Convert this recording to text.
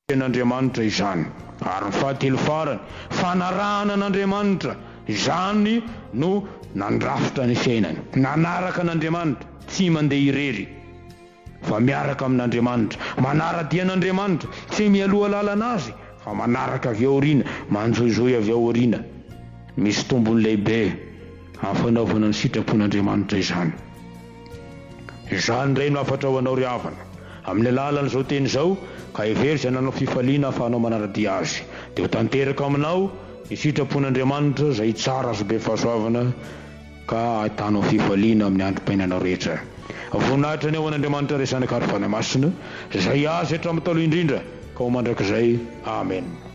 N'Andriamanitra izany. Ary ny fahatelo farany, fanarahana n'Andriamanitra izany no nandrafitra ny fiainany. Nanaraka n'Andriamanitra, tsy mandeha irery fa miaraka amin'Andriamanitra, manara-dia n'Andriamanitra, tsy mialoha lalana azy fa manaraka avy aoriana, manjoijoy avy aoriana. Misy tombony lehibe amin'ny fanaovana ny sitrapon'Andriamanitra izany. Izany indray no afatra ho anao ry havana amin'ny alalan'izao teny izao, ka every izay nanao fifaliana ahafahanao manara-dia azy, dia ho tanteraka aminao ny sitrapon'Andriamanitra izay tsara sy be fahasoavana, ka ahitanao fifaliana amin'ny androm-painanao rehetra. Voninahitra ny ao an'Andriamanitra resana kary fanahy masina, izay azy hatramin'ny taloha indrindra ka ho mandrakizay. Amen.